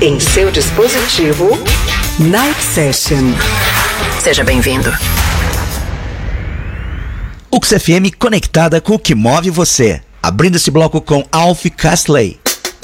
Em seu dispositivo, Night Session. Seja bem-vindo. UX FM conectada com o que move você. Abrindo esse bloco com Alf Castley,